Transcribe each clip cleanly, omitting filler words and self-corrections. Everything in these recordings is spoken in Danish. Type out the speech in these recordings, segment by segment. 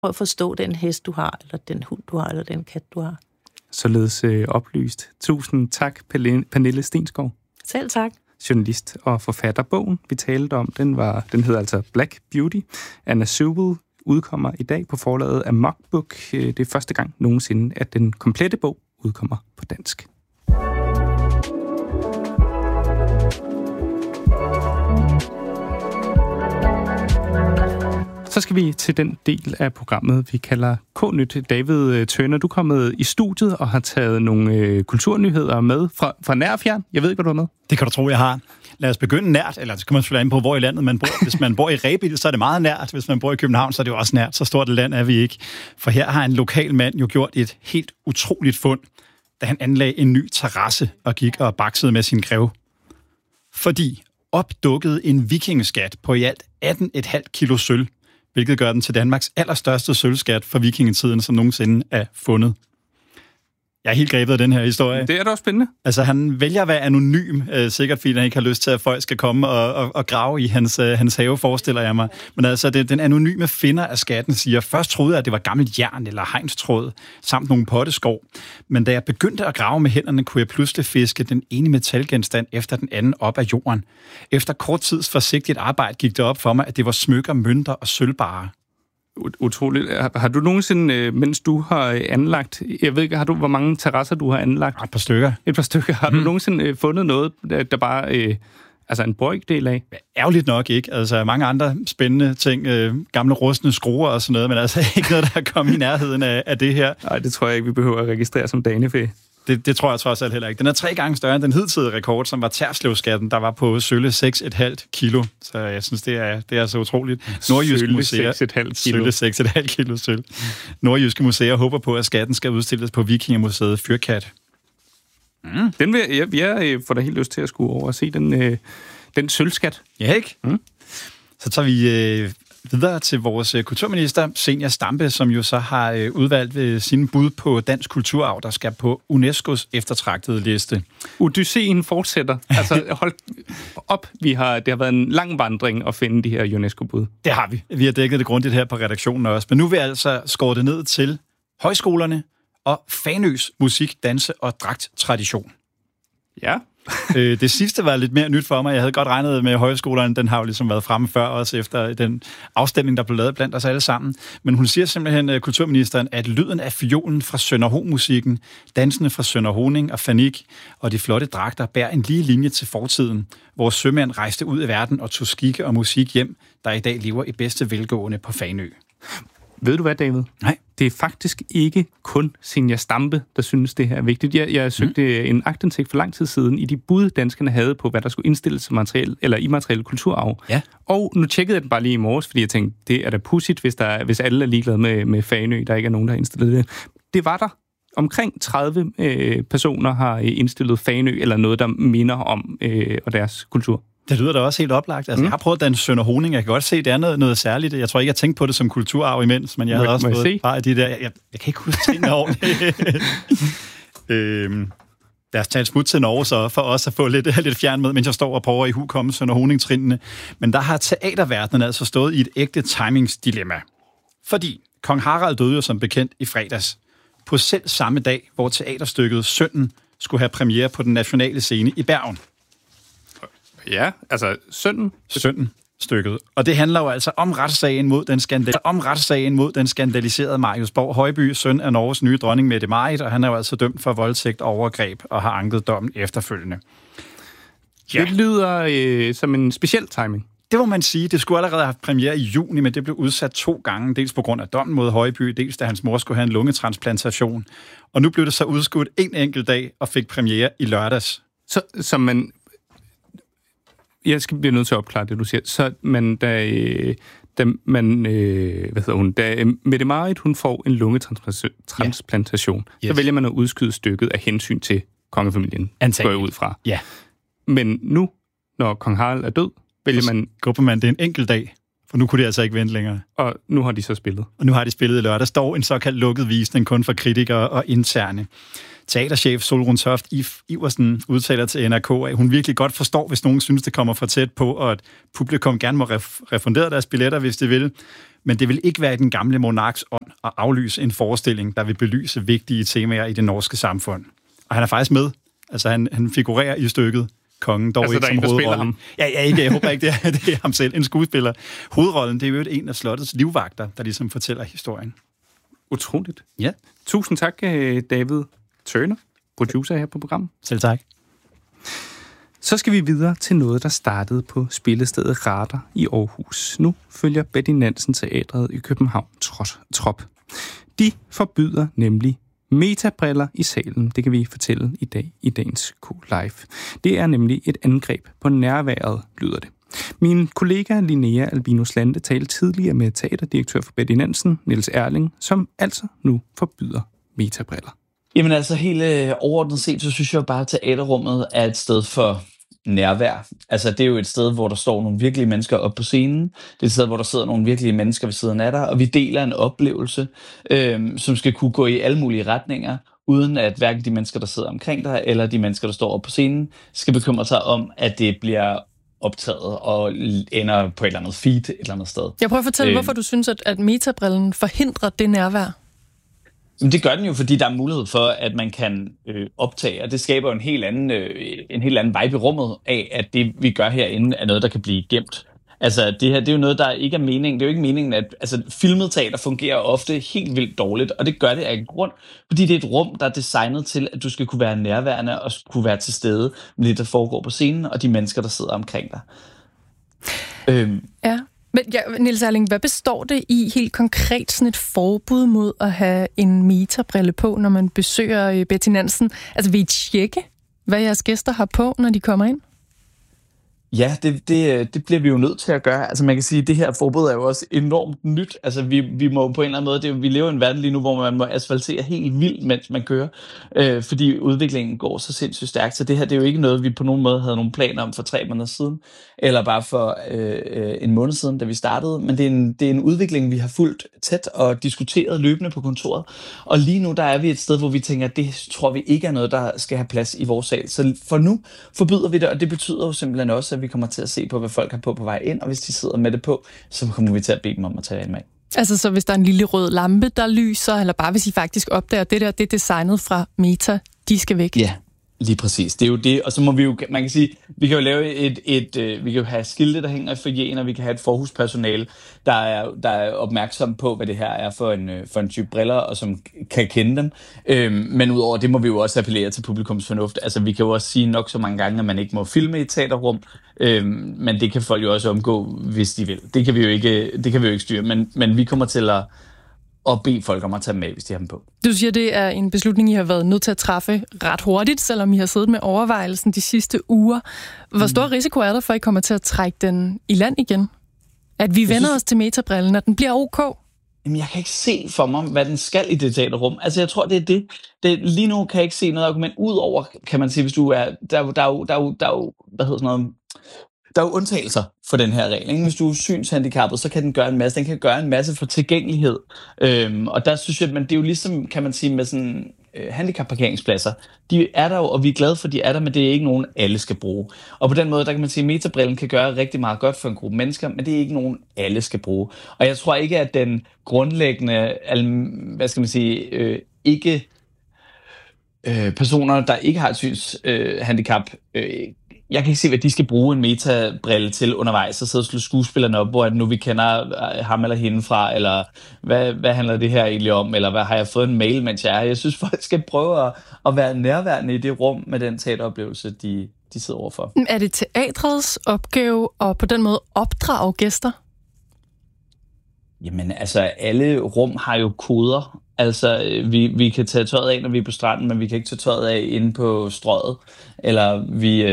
Prøv at forstå den hest, du har, eller den hund, du har, eller den kat, du har. Således oplyst. Tusind tak, Pernille Stensgaard. Selv tak. Journalist og forfatter. Bogen, vi talte om, den hedder altså Black Beauty. Anna Sewell udkommer i dag på forlaget af Amok Book. Det er første gang nogensinde, at den komplette bog udkommer på dansk. Så skal vi til den del af programmet, vi kalder K-nyt. David Tønder, du er kommet i studiet og har taget nogle kulturnyheder med fra nær og fjern. Jeg ved ikke, hvad du har med. Det kan du tro, jeg har. Lad os begynde nært, eller så kan man selvfølgelig an på, hvor i landet man bor. Hvis man bor i Rebild, så er det meget nært. Hvis man bor i København, så er det jo også nært. Så stort et land er vi ikke. For her har en lokal mand jo gjort et helt utroligt fund, da han anlagde en ny terrasse og gik og baksede med sin grev. Fordi opdukkede en vikingeskat på i alt 18,5 kilo sølv, hvilket gør den til Danmarks allerstørste sølvskat for vikingetiden, som nogensinde er fundet. Jeg er helt grebet af den her historie. Det er da også spændende. Altså, han vælger at være anonym, sikkert fordi han ikke har lyst til, at folk skal komme og grave i hans have, forestiller jeg mig. Men altså, den anonyme finder af skatten siger, først troede jeg, at det var gammelt jern eller hegnstråd, samt nogle potteskår. Men da jeg begyndte at grave med hænderne, kunne jeg pludselig fiske den ene metalgenstand efter den anden op af jorden. Efter kort tids forsigtigt arbejde gik det op for mig, at det var smykker, mønter og sølvbarer. Utroligt. Har du nogensinde, mens du har anlagt, jeg ved ikke, hvor mange terrasser du har anlagt? Et par stykker. Har du nogensinde fundet noget, der bare, altså en brøkdel af? Ærgerligt nok ikke. Altså mange andre spændende ting, gamle rustne skruer og sådan noget, men altså ikke noget, der er kommet i nærheden af det her. Nej, det tror jeg ikke, vi behøver at registrere som danefæ. Det tror jeg trods alt heller ikke. Den er 3 gange større end den hidtidige rekord, som var Terslevskatten, der var på sølle 6,5 kilo. Så jeg synes, det er så utroligt. Nordjyske Museer 6,5 kilo sølv. Nordjyske Museer håber på, at skatten skal udstilles på Vikingemuseet Fyrkat. Den vil jeg får da helt lyst til at skue over og se den sølvskat. Ja, ikke? Så tager vi videre til vores kulturminister, Zenia Stampe, som jo så har udvalgt sine bud på dansk kulturarv, der skal på UNESCO's eftertragtede liste. Odysseen fortsætter. Altså, hold op. Det har været en lang vandring at finde de her UNESCO-bud. Det har vi. Vi har dækket det grundigt her på redaktionen også. Men nu vil jeg altså skåre det ned til højskolerne og Fanøs musik, danse og dragttradition. Ja. Det sidste var lidt mere nyt for mig. Jeg havde godt regnet med højskolerne. Den har jo ligesom været fremme før, også efter den afstemning, der blev lavet blandt os alle sammen. Men hun siger simpelthen, kulturministeren, at lyden af fiolen fra Sønderho-musikken, dansene fra Sønderhoning og Fanik og de flotte dragter bærer en lige linje til fortiden, hvor sømænd rejste ud i verden og tog skikke og musik hjem, der i dag lever i bedste velgående på Fanø. Ved du hvad, David? Nej. Det er faktisk ikke kun Zenia Stampe, der synes, det her er vigtigt. Jeg søgte en aktindsigt for lang tid siden i de bud, danskerne havde på, hvad der skulle indstilles som materiel, eller immateriel kulturarv. Ja. Og nu tjekkede jeg den bare lige i morges, fordi jeg tænkte, det er da pudsigt, hvis alle er ligeglade med Fanø, der ikke er nogen, der har indstillet det. Det var der. Omkring 30 personer har indstillet Fanø, eller noget, der minder om og deres kultur. Det lyder da også helt oplagt. Altså, jeg har prøvet den Sønderhoning. Jeg kan godt se, at det er noget særligt. Jeg tror ikke, jeg tænkte på det som kulturarv imens, men jeg havde også fået bare de der... Jeg kan ikke huske tingene ordentligt. Lad os tage et smut til Norge, så for os at få lidt fjern med, mens jeg står og prøver i hukomme Sønderhoning-trinene. Men der har teaterverdenen altså stået i et ægte timingsdilemma. Fordi kong Harald døde jo som bekendt i fredags. På selv samme dag, hvor teaterstykket Sønnen skulle have premiere på den nationale scene i Bergen. Ja, altså Sønnen-stykket. Og det handler jo altså om retssagen mod den skandaliserede Marius Borg Højby, søn af Norges nye dronning Mette-Marit, og han er jo altså dømt for voldtægt og overgreb og har anket dommen efterfølgende. Ja. Det lyder som en speciel timing. Det må man sige. Det skulle allerede have haft premiere i juni, men det blev udsat 2 gange. Dels på grund af dommen mod Højby, dels da hans mor skulle have en lungetransplantation. Og nu blev det så udskudt en enkelt dag og fik premiere i lørdags. Så man... Jeg skal blive nødt til at opklare det, du siger. Så man, da Mette-Marit, hun får en lungetransplantation, så vælger man at udskyde stykket af hensyn til kongefamilien, går jeg ud fra. Ja. Men nu, når kong Harald er død, vælger man... Grupper man det en enkelt dag, for nu kunne de altså ikke vente længere. Og nu har de så spillet. Og nu har de spillet i lørdag. Der står en såkaldt lukket visning kun for kritikere og interne. Teaterchef Solrun Toft Iversen udtaler til NRK, at hun virkelig godt forstår, hvis nogen synes, det kommer for tæt på, og at publikum gerne må refundere deres billetter, hvis de vil. Men det vil ikke være i den gamle monarks ånd at aflyse en forestilling, der vil belyse vigtige temaer i det norske samfund. Og han er faktisk med. Altså, han figurerer i stykket. Kongen, dog altså, ikke som hovedrollen. Jeg håber ikke, det er ham selv, en skuespiller. Hovedrollen, det er jo en af slottets livvagter, der ligesom fortæller historien. Utroligt. Ja. Tusind tak, David Turner, producer her på programmet. Selv tak. Så skal vi videre til noget, der startede på spillestedet Radar i Aarhus. Nu følger Betty Nansen Teatret i København trop. De forbyder nemlig metabriller i salen. Det kan vi fortælle i dag i dagens Q-Live. Det er nemlig et angreb på nærværet, lyder det. Min kollega Linnea Albinus Lande talte tidligere med teaterdirektør for Betty Nansen, Niels Erling, som altså nu forbyder metabriller. Jamen altså helt overordnet set, så synes jeg bare, at teaterrummet er et sted for nærvær. Altså det er jo et sted, hvor der står nogle virkelige mennesker op på scenen. Det er et sted, hvor der sidder nogle virkelige mennesker ved siden af dig, og vi deler en oplevelse, som skal kunne gå i alle mulige retninger, uden at hverken de mennesker, der sidder omkring dig, eller de mennesker, der står op på scenen, skal bekymre sig om, at det bliver optaget og ender på et eller andet feed et eller andet sted. Jeg prøver at fortælle, hvorfor du synes, at metabrillen forhindrer det nærvær. Men det gør den jo, fordi der er mulighed for, at man kan optage, og det skaber jo en helt anden vibe i rummet af, at det, vi gør herinde, er noget, der kan blive gemt. Altså, det her, det er jo noget, der ikke er meningen. Det er jo ikke meningen, at filmet teater fungerer ofte helt vildt dårligt, og det gør det af en grund, fordi det er et rum, der er designet til, at du skal kunne være nærværende og kunne være til stede med det, der foregår på scenen, og de mennesker, der sidder omkring dig. Ja. Men Niels Erling, hvad består det i helt konkret sådan et forbud mod at have en metabrille på, når man besøger Betty Nansen? Altså vil I tjekke, hvad jeres gæster har på, når de kommer ind? Ja, det bliver vi jo nødt til at gøre. Altså man kan sige, at det her forbud er jo også enormt nyt. Altså vi må på en eller anden måde, vi lever i en verden lige nu, hvor man må asfaltere helt vildt, mens man kører, fordi udviklingen går så sindssygt stærkt. Så det her, det er jo ikke noget, vi på nogen måde havde nogle planer om for 3 måneder siden, eller bare for en måned siden, da vi startede. Men det er en udvikling, vi har fulgt tæt og diskuteret løbende på kontoret. Og lige nu, der er vi et sted, hvor vi tænker, at det tror vi ikke er noget, der skal have plads i vores sal. Så for nu forbyder vi det, og det betyder jo simpelthen også, at vi kommer til at se på, hvad folk har på vej ind, og hvis de sidder med det på, så kommer vi til at bede dem om at tage det med. Altså så hvis der er en lille rød lampe, der lyser, eller bare hvis I faktisk opdager, det der, det er designet fra Meta, de skal væk. Ja, lige præcis. Det er jo det, og så må vi jo, man kan sige, vi kan jo lave vi kan jo have skilte, der hænger i foyeren, og vi kan have et forhuspersonale, der er opmærksom på, hvad det her er for en type briller, og som kan kende dem. Men udover det må vi jo også appellere til publikums fornuft. Altså vi kan jo også sige nok så mange gange, at man ikke må filme i et teaterrum, men det kan folk jo også omgå, hvis de vil. Det kan vi jo ikke styre, men vi kommer til at bede folk om at tage med, hvis de har dem på. Du siger, det er en beslutning, I har været nødt til at træffe ret hurtigt, selvom I har siddet med overvejelsen de sidste uger. Hvor stor risiko er der for, at I kommer til at trække den i land igen? At vi vender os til metabrillen, at den bliver ok? Jamen, jeg kan ikke se for mig, hvad den skal i det teaterrum. Altså, jeg tror, det er det. Lige nu kan jeg ikke se noget argument ud over, kan man sige, hvis du er... Der er jo, hvad hedder sådan noget... Der er jo undtagelser for den her regel. Ikke? Hvis du er synshandicappet, så kan den gøre en masse. Den kan gøre en masse for tilgængelighed. Og der synes jeg, men det er jo ligesom, kan man sige, med sådan handicapparkeringspladser. De er der jo, og vi er glade for, at de er der, men det er ikke nogen, alle skal bruge. Og på den måde, der kan man sige, at metabrillen kan gøre rigtig meget godt for en gruppe mennesker, men det er ikke nogen, alle skal bruge. Og jeg tror ikke, at den grundlæggende, hvad skal man sige, ikke personer, der ikke har et synshandicap, jeg kan ikke se, hvad de skal bruge en metabrille til undervejs, så sidder og slår skuespillerne op, hvor nu vi kender ham eller hende fra, eller hvad handler det her egentlig om, eller hvad har jeg fået en mail, mens jeg er. Jeg synes, folk skal prøve at være nærværende i det rum med den teateroplevelse, de sidder overfor. Er det teatrets opgave at på den måde opdrage gæster? Jamen, altså, alle rum har jo koder. Altså, vi kan tage tøjet af, når vi er på stranden, men vi kan ikke tage tøjet af inde på strøget. Eller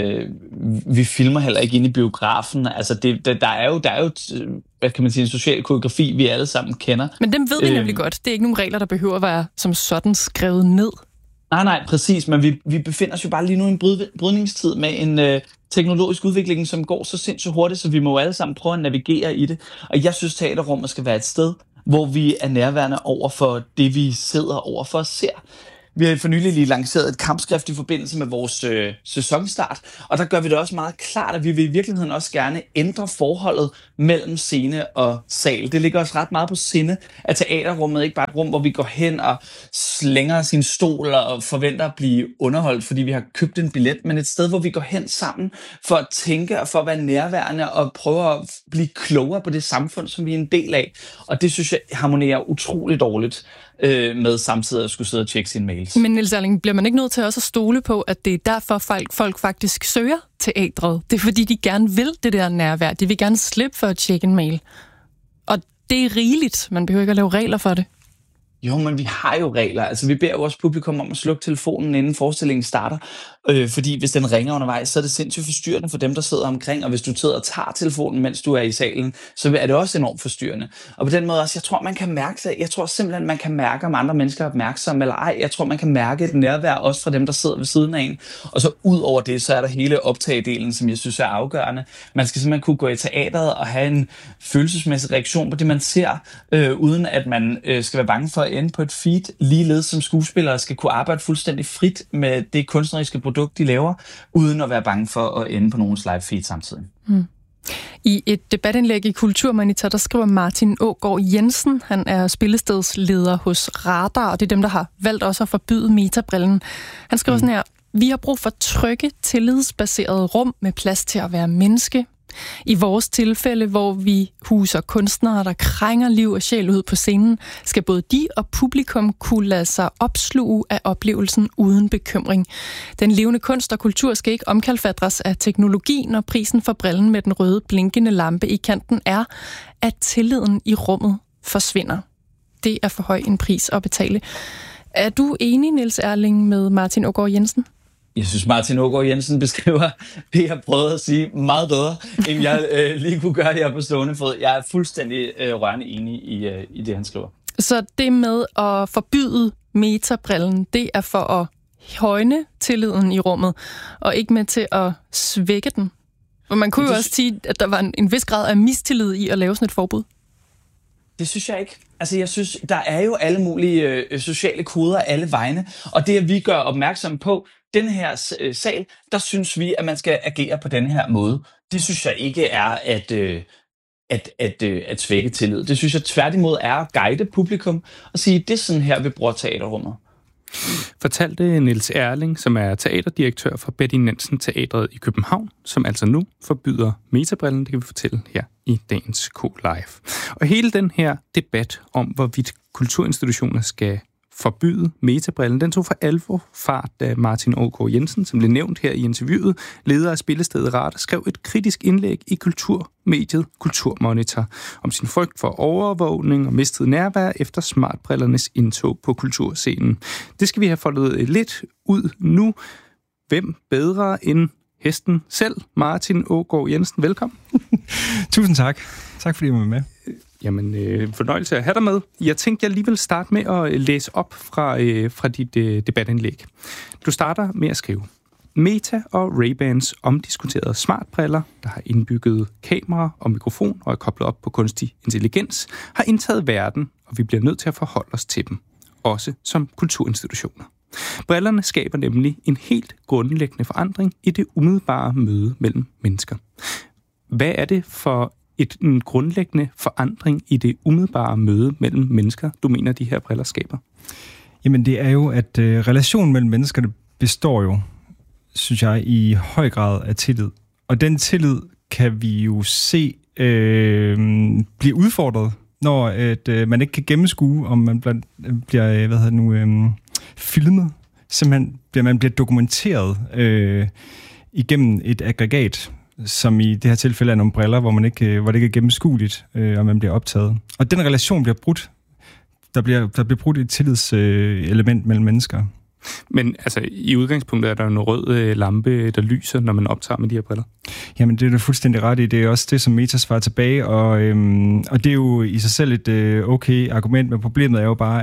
vi filmer heller ikke inde i biografen. Altså, der er jo, hvad kan man sige, en social koreografi, vi alle sammen kender. Men dem ved vi nemlig godt. Det er ikke nogen regler, der behøver at være som sådan skrevet ned. Nej, præcis. Men vi befinder os jo bare lige nu i en brydningstid med en teknologisk udvikling, som går så sindssygt hurtigt, så vi må jo alle sammen prøve at navigere i det. Og jeg synes, teaterrummet skal være et sted, hvor vi er nærværende over for det, vi sidder over for og ser. Vi har for nylig lige lanceret et kampskrift i forbindelse med vores sæsonstart, og der gør vi det også meget klart, at vi vil i virkeligheden også gerne ændre forholdet mellem scene og sal. Det ligger også ret meget på sinde, at teaterrummet ikke bare er et rum, hvor vi går hen og slænger sin stol og forventer at blive underholdt, fordi vi har købt en billet, men et sted, hvor vi går hen sammen for at tænke og for at være nærværende og prøve at blive klogere på det samfund, som vi er en del af. Og det synes jeg harmonerer utroligt dårligt med samtidig at skulle sidde og tjekke sine mails. Men Niels Erling, bliver man ikke nødt til også at stole på, at det er derfor folk faktisk søger teatret? Det er fordi, de gerne vil det der nærvær. De vil gerne slippe for at tjekke en mail. Og det er rigeligt. Man behøver ikke at lave regler for det. Jo, men vi har jo regler. Altså, vi beder jo også publikum om at slukke telefonen, inden forestillingen starter. Fordi hvis den ringer undervejs, så er det sindssygt forstyrrende for dem, der sidder omkring. Og hvis du sidder og tager telefonen, mens du er i salen, så er det også enormt forstyrrende. Og på den måde også, jeg tror, man kan mærke det. Jeg tror simpelthen, man kan mærke, om andre mennesker er opmærksomme eller ej. Jeg tror, man kan mærke et nærvær også fra dem, der sidder ved siden af en. Og så ud over det, så er der hele optagedelen, som jeg synes er afgørende. Man skal simpelthen kunne gå i teateret og have en følelsesmæssig reaktion på det, man ser, uden at man skal være bange for at ende på et feed. Ligeledes som skuespillere skal kunne arbejde fuldstændig frit med det kunstneriske produkt, de laver, uden at være bange for at ende på nogens live feed samtidig. I et debatindlæg i Kulturmonitor, der skriver Martin Aagaard Jensen, han er spillestedsleder hos Radar, og det er dem, der har valgt også at forbyde metabrillen. Han skriver sådan her: vi har brug for trygge, tillidsbaserede rum med plads til at være menneske. I vores tilfælde, hvor vi huser kunstnere, der krænger liv og sjæl ud på scenen, skal både de og publikum kunne lade sig opsluge af oplevelsen uden bekymring. Den levende kunst og kultur skal ikke omkalfatres af teknologi, når prisen for brillen med den røde blinkende lampe i kanten er, at tilliden i rummet forsvinder. Det er for høj en pris at betale. Er du enig, Niels Erling, med Martin Aagaard Jensen? Jeg synes, Martin Aagaard Jensen beskriver det, jeg prøvede at sige, meget bedre, end jeg lige kunne gøre her på stående fod. Jeg er fuldstændig rørende enig i det, han skriver. Så det med at forbyde metabrillen, det er for at højne tilliden i rummet, og ikke med til at svække den? For man kunne jo også sige, at der var en vis grad af mistillid i at lave sådan et forbud. Det synes jeg ikke. Altså, jeg synes, der er jo alle mulige sociale koder alle vegne, og det, at vi gør opmærksom på den her sal, der synes vi, at man skal agere på den her måde. Det synes jeg ikke er at svække tillid. Det synes jeg tværtimod er at guide publikum og sige, det er sådan her, vi bruger teaterrummet. Fortalte Niels Erling, som er teaterdirektør for Betty Nansen Teatret i København, som altså nu forbyder metabrillen. Det kan vi fortælle her i dagens K-Live. Og hele den her debat om, hvorvidt kulturinstitutioner skal forbyde metabrillen, den tog for alvor fart, da Martin Aagaard Jensen, som blev nævnt her i interviewet, leder af spillestedet Radar, skrev et kritisk indlæg i kulturmediet Kulturmonitor om sin frygt for overvågning og mistet nærvær efter smartbrillernes indtog på kulturscenen. Det skal vi have foldet lidt ud nu. Hvem bedre end hesten selv? Martin Aagaard Jensen, velkommen. Tusind tak. Tak fordi I var med. Jamen, fornøjelse at have dig med. Jeg tænkte, jeg lige vil starte med at læse op fra dit debatindlæg. Du starter med at skrive: Meta og Ray-Bans omdiskuterede smartbriller, der har indbygget kamera og mikrofon og er koblet op på kunstig intelligens, har indtaget verden, og vi bliver nødt til at forholde os til dem, også som kulturinstitutioner. Brillerne skaber nemlig en helt grundlæggende forandring i det umiddelbare møde mellem mennesker. Hvad er det for en grundlæggende forandring i det umiddelbare møde mellem mennesker, du mener, de her briller skaber? Jamen, det er jo, at relationen mellem mennesker består jo, synes jeg, i høj grad af tillid. Og den tillid kan vi jo se blive udfordret, når man ikke kan gennemskue, om man bliver filmet. Simpelthen man bliver dokumenteret igennem et aggregat, som i det her tilfælde er nogle briller, hvor det ikke er gennemskueligt, og man bliver optaget. Og den relation bliver brudt. Der bliver brudt et tillidselement mellem mennesker. Men altså, i udgangspunktet er der jo en rød lampe, der lyser, når man optager med de her briller. Jamen, det er du fuldstændig ret i. Det er også det, som Meta svarer tilbage, og det er jo i sig selv et okay argument, men problemet er jo bare,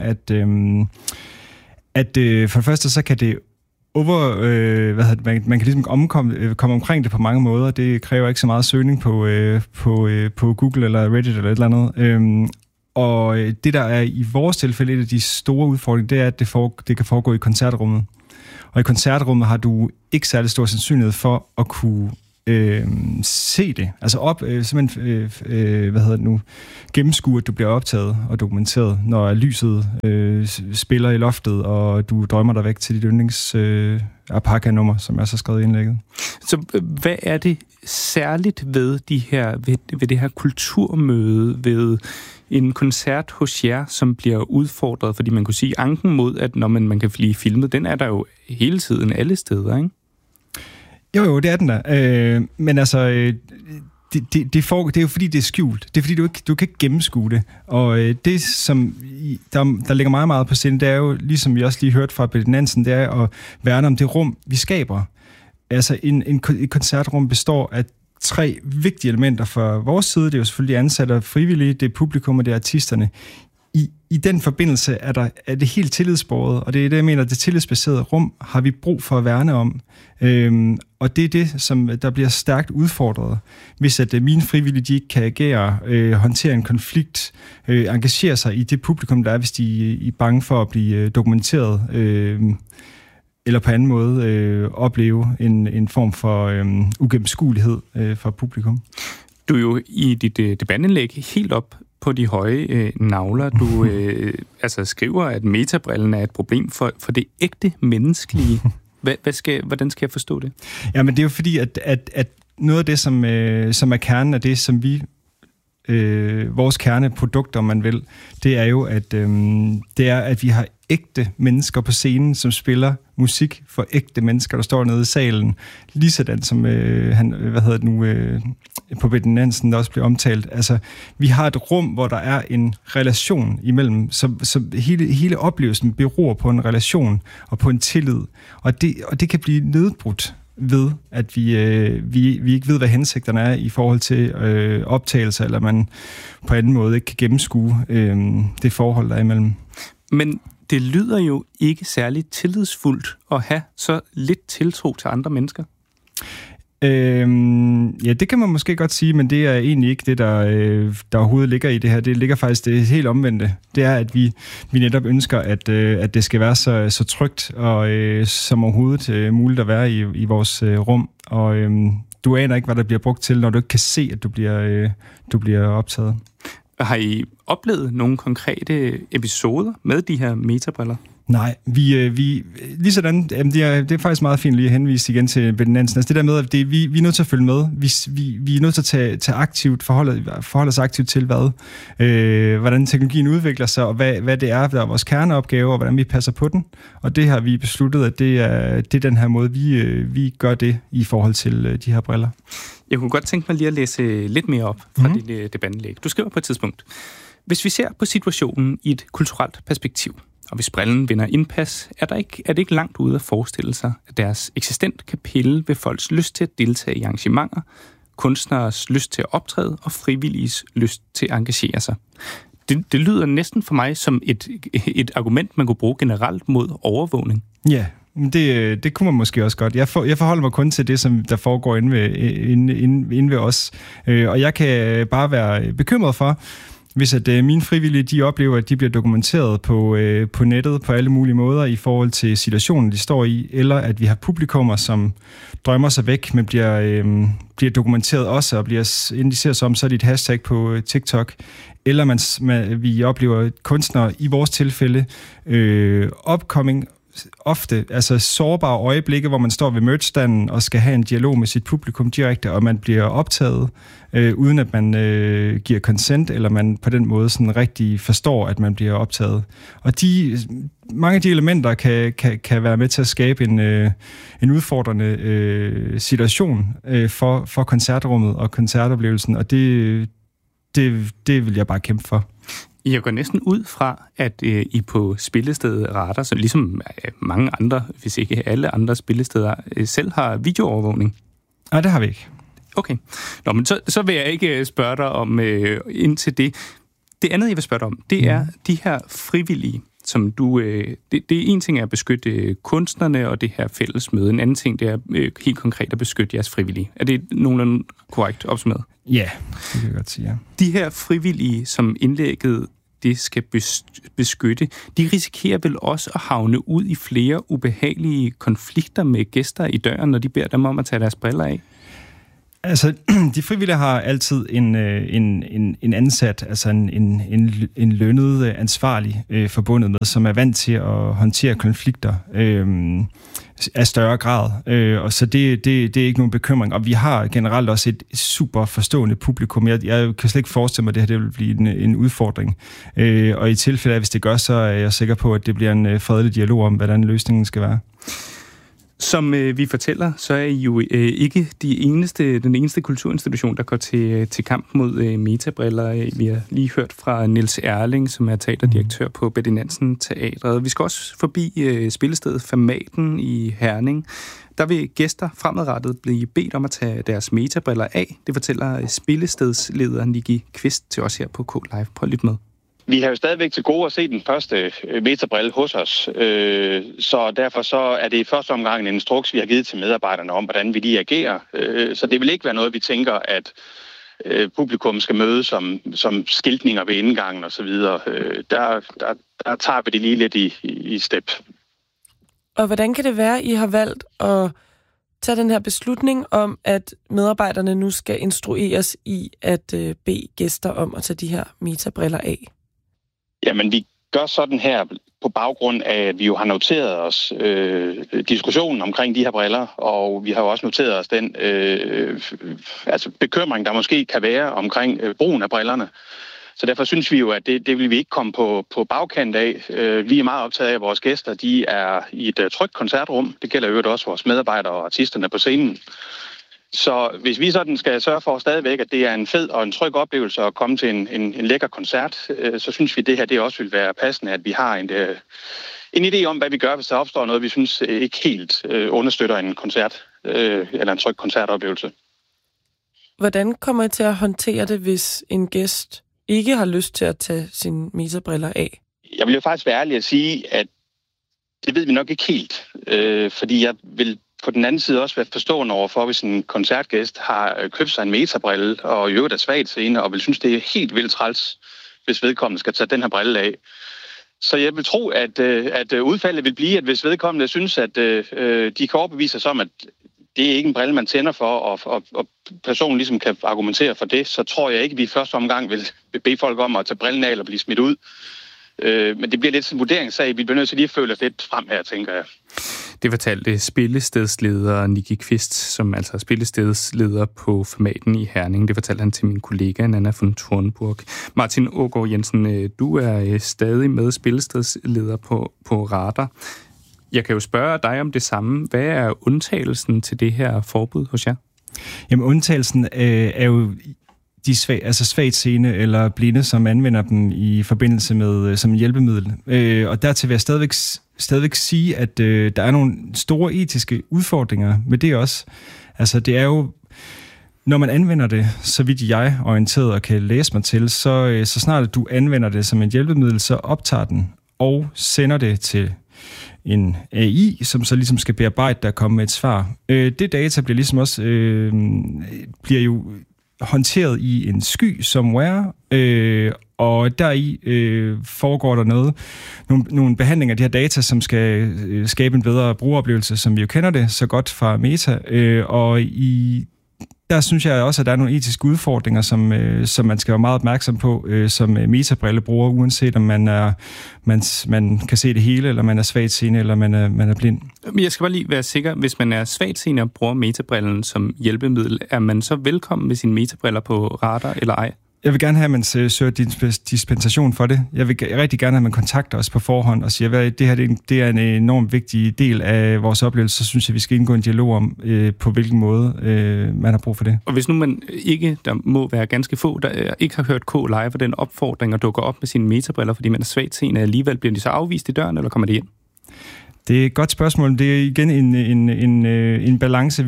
at for det første, så kan det man kan ligesom komme omkring det på mange måder. Det kræver ikke så meget søgning på Google eller Reddit eller et eller andet. Og det, der er i vores tilfælde et af de store udfordringer, det er, at det kan foregå i koncertrummet. Og i koncertrummet har du ikke særlig stor sandsynlighed for at kunne se det. Altså gennemskue, at du bliver optaget og dokumenteret, når lyset spiller i loftet, og du drømmer dig væk til dit yndlings Apaka-nummer, som er så skrevet i indlægget. Så hvad er det særligt ved ved det her kulturmøde, ved en koncert hos jer, som bliver udfordret? Fordi man kunne sige, anken mod, at når man kan blive filmet, den er der jo hele tiden alle steder, ikke? Jo, det er den der. Men altså, det er jo fordi, det er skjult. Det er fordi, du kan ikke gennemskue det. Og det, som der ligger meget, meget på sinde, det er jo, ligesom vi også lige hørte fra Bette Nansen, det er at værne om det rum, vi skaber. Altså, et koncertrum består af 3 vigtige elementer fra vores side. Det er jo selvfølgelig ansatte og frivillige, det er publikum og det er artisterne. I den forbindelse er det helt tillidsbåret, og det er det, jeg mener, det tillidsbaserede rum har vi brug for at værne om. Og det er det, som der bliver stærkt udfordret, hvis at mine frivillige, de ikke kan agere, håndtere en konflikt, engagere sig i det publikum, der er, hvis de er bange for at blive dokumenteret, eller på anden måde opleve en form for ugennemskuelighed for publikum. Du er jo i dit debatindlæg helt op på de høje nagler. Du skriver, at metabrillen er et problem for det ægte menneskelige. Hvordan skal jeg forstå det? Jamen, det er jo fordi, at noget af det, som er kernen af det, som vi vores kerneprodukter, om man vil, det er jo, at vi har ægte mennesker på scenen, som spiller musik for ægte mennesker, der står nede i salen. Ligesådan som på Bette Nansen, der også bliver omtalt. Altså, vi har et rum, hvor der er en relation imellem, så hele oplevelsen beror på en relation og på en tillid. Og det kan blive nedbrudt ved, at vi ikke ved, hvad hensigterne er i forhold til optagelser, eller man på anden måde ikke kan gennemskue det forhold, der er imellem. Men det lyder jo ikke særlig tillidsfuldt at have så lidt tiltro til andre mennesker. Ja, det kan man måske godt sige, men det er egentlig ikke det, der overhovedet ligger i det her. Det ligger faktisk det helt omvendte. Det er, at vi netop ønsker, at det skal være så trygt og som overhovedet muligt at være i vores rum. Og du aner ikke, hvad der bliver brugt til, når du ikke kan se, at du bliver optaget. Har I oplevet nogle konkrete episoder med de her metabriller? Nej, vi lige sådan, det er faktisk meget fint lige at henvise igen til Bette Nansen. Altså det der med, at vi er nødt til at følge med. Vi er nødt til at tage aktivt, forholde os aktivt til, hvordan teknologien udvikler sig, og hvad det er, der er vores kerneopgave, og hvordan vi passer på den. Og det har vi besluttet, at det er den her måde, vi gør det i forhold til de her briller. Jeg kunne godt tænke mig lige at læse lidt mere op fra dit debatindlæg. Du skriver på et tidspunkt: hvis vi ser på situationen i et kulturelt perspektiv, og hvis brillen vinder indpas, er det ikke langt ude at forestille sig, at deres eksistent kan pille ved folks lyst til at deltage i arrangementer, kunstneres lyst til at optræde og frivilliges lyst til at engagere sig. Det lyder næsten for mig som et argument, man kunne bruge generelt mod overvågning. Ja, det kunne man måske også godt. Jeg forholder mig kun til det, som der foregår inde ved os. Og jeg kan bare være bekymret for, hvis at mine frivillige, de oplever, at de bliver dokumenteret på nettet på alle mulige måder i forhold til situationen, de står i, eller at vi har publikummer, som drømmer sig væk, men bliver dokumenteret også, og inden de ser sig om, så er det et hashtag på TikTok, eller vi oplever kunstnere, i vores tilfælde, upcoming, ofte, altså sårbare øjeblikke, hvor man står ved merchstanden og skal have en dialog med sit publikum direkte, og man bliver optaget, uden at man giver consent, eller man på den måde sådan rigtig forstår, at man bliver optaget. Og mange af de elementer kan være med til at skabe en udfordrende situation for koncertrummet og koncertoplevelsen, og det vil jeg bare kæmpe for. Jeg går næsten ud fra, at I på spillestedet Radar, så ligesom mange andre, hvis ikke alle andre spillesteder, selv har videoovervågning. Nej, det har vi ikke. Okay. Nå, men så vil jeg ikke spørge dig om ind til det. Det andet, jeg vil spørge dig om, det er de her frivillige, som du... Det er en ting er at beskytte kunstnerne og det her fælles møde. En anden ting, det er helt konkret at beskytte jeres frivillige. Er det nogenlunde korrekt opsummeret? Ja, det kan jeg godt sige, ja. De her frivillige, som indlægget det skal beskytte, de risikerer vel også at havne ud i flere ubehagelige konflikter med gæster i døren, når de beder dem om at tage deres briller af? Altså, de frivillige har altid en ansat, altså en lønnet ansvarlig forbundet med, som er vant til at håndtere konflikter af større grad. Og så det er ikke nogen bekymring. Og vi har generelt også et super forstående publikum. Jeg kan slet ikke forestille mig, at det her det vil blive en udfordring. Og i tilfælde af, hvis det gør, så er jeg sikker på, at det bliver en fredelig dialog om, hvordan løsningen skal være. Som vi fortæller, så er I jo ikke den eneste kulturinstitution, der går til kamp mod metabriller. Vi har lige hørt fra Niels Erling, som er teaterdirektør på Betty Nansen Teatret. Vi skal også forbi spillestedet Fermaten i Herning. Der vil gæster fremadrettet blive bedt om at tage deres metabriller af. Det fortæller spillestedsleder Nicki Kvist til os her på K-Live. Prøv at lytte med. Vi har jo stadigvæk til gode at se den første metabrille hos os, så derfor så er det i første omgang en instruks, vi har givet til medarbejderne om, hvordan vi lige agerer. Så det vil ikke være noget, vi tænker, at publikum skal møde som skiltninger ved indgangen osv. Der tager vi det lige lidt i step. Og hvordan kan det være, I har valgt at tage den her beslutning om, at medarbejderne nu skal instrueres i at bede gæster om at tage de her metabriller af? Jamen, vi gør sådan her på baggrund af, at vi jo har noteret os diskussionen omkring de her briller, og vi har jo også noteret os den bekymring, der måske kan være omkring brugen af brillerne. Så derfor synes vi jo, at det vil vi ikke komme på bagkant af. Vi er meget optaget af, at vores gæster de er i et trygt koncertrum. Det gælder jo også vores medarbejdere og artisterne på scenen. Så hvis vi sådan skal sørge for stadigvæk, at det er en fed og en tryg oplevelse at komme til en lækker koncert, så synes vi, at det her det også vil være passende, at vi har en idé om, hvad vi gør, hvis der opstår noget, vi synes ikke helt understøtter en koncert eller en tryg koncertoplevelse. Hvordan kommer I til at håndtere det, hvis en gæst ikke har lyst til at tage sine metabriller af? Jeg vil jo faktisk være ærlig at sige, at det ved vi nok ikke helt, fordi jeg vil på den anden side også være forstående overfor, hvis en koncertgæst har købt sig en metabrille og i øvrigt er svagt scene, og vil synes, det er helt vildt træls, hvis vedkommende skal tage den her brille af. Så jeg vil tro, at udfaldet vil blive, at hvis vedkommende synes, at de kan overbevise sig om, at det er ikke en brille, man tænder for, og personen ligesom kan argumentere for det, så tror jeg ikke, at vi i første omgang vil bede folk om at tage brillen af eller blive smidt ud. Men det bliver lidt sådan en vurderingssag. Vi bliver nødt til lige at føle os lidt frem her, tænker jeg. Det fortalte spillestedsleder Nicki Kvist, som altså er spillestedsleder på Fermaten i Herning. Det fortalte han til min kollega Nanna von Thornburg. Martin Aagaard Jensen, du er stadig med spillestedsleder på Radar. Jeg kan jo spørge dig om det samme. Hvad er undtagelsen til det her forbud hos jer? Jamen, undtagelsen er jo de svagt seende eller blinde, som anvender dem i forbindelse med som hjælpemiddel. Og dertil vil jeg stadigvæk sige, at der er nogle store etiske udfordringer med det også. Altså, det er jo, når man anvender det, så vidt jeg orienteret og kan læse mig til, så snart at du anvender det som et hjælpemiddel, så optager den og sender det til en AI, som så ligesom skal bearbejde det og komme med et svar. Det data bliver ligesom også bliver jo håndteret i en sky somewhere, og deri foregår der nogle behandlinger af de her data, som skal skabe en bedre brugeroplevelse, som vi jo kender det så godt fra Meta, og der synes jeg også, at der er nogle etiske udfordringer, som man skal være meget opmærksom på, som metabrillebruger, uanset om man kan se det hele, eller man er svagtseende, eller man er blind. Jeg skal bare lige være sikker, hvis man er svagtseende og bruger metabrillen som hjælpemiddel, er man så velkommen med sine metabriller på Radar eller ej? Jeg vil gerne have, at man søger dispensation for det. Jeg vil rigtig gerne have, at man kontakter os på forhånd og siger, at det her det er en enormt vigtig del af vores oplevelse, så synes jeg, vi skal indgå en dialog om, på hvilken måde man har brug for det. Og hvis nu man ikke, der må være ganske få, der ikke har hørt K-Live og den opfordring og dukker op med sine metabriller, fordi man er svagtseende, alligevel bliver de så afvist i døren, eller kommer det ind? Det er et godt spørgsmål. Det er igen en balance, vi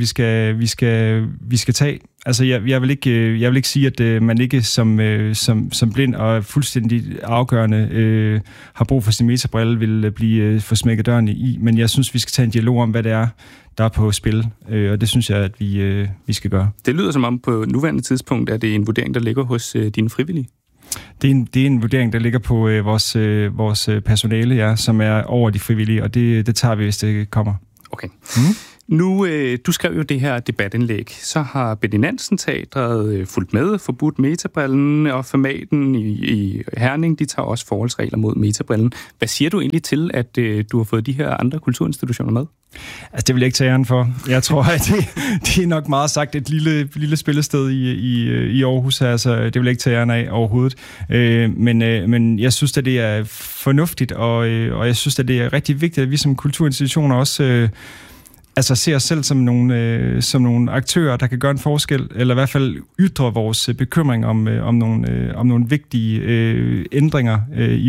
skal tage. Altså, jeg vil ikke sige, at man ikke som blind og fuldstændig afgørende har brug for sin metabrille, vil blive for smækket døren i. Men jeg synes, vi skal tage en dialog om, hvad det er, der er på spil. Og det synes jeg, at vi skal gøre. Det lyder som om på nuværende tidspunkt, at det er en vurdering, der ligger hos dine frivillige. Det er en vurdering, der ligger på vores personale, ja, som er over de frivillige, og det tager vi, hvis det kommer. Okay. Nu, du skrev jo det her debatindlæg. Så har Betty Nansen Teatret fulgt med, forbudt metabrillen, og formaten i Herning, de tager også forholdsregler mod metabrillen. Hvad siger du egentlig til, at du har fået de her andre kulturinstitutioner med? Altså, det vil jeg ikke tage æren for. Jeg tror, at det er nok meget sagt et lille spillested i Aarhus. Altså, det vil jeg ikke tage æren af overhovedet. Men jeg synes, at det er fornuftigt, og jeg synes, at det er rigtig vigtigt, at vi som kulturinstitutioner også ser os selv som nogle aktører, der kan gøre en forskel, eller i hvert fald ytre vores bekymring om nogle vigtige ændringer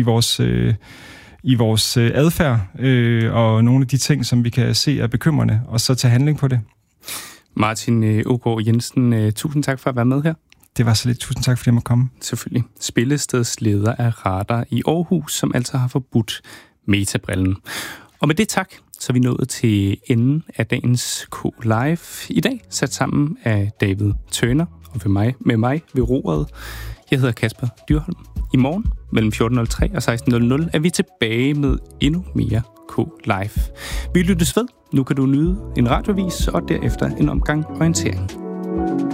i vores adfærd, og nogle af de ting, som vi kan se er bekymrende, og så tage handling på det. Martin Aagaard Jensen, tusind tak for at være med her. Det var så lidt. Tusind tak, fordi jeg måtte komme. Selvfølgelig. Spillestedsleder af Radar i Aarhus, som altså har forbudt metabrillen. Og med det tak, så er vi nået til enden af dagens K-Live. I dag sat sammen af David Tøner og med mig ved roret. Jeg hedder Kasper Dyrholm. I morgen mellem 14.03 og 16.00 er vi tilbage med endnu mere K-Live. Vi lyttes ved. Nu kan du nyde en radiovis og derefter en omgang orientering.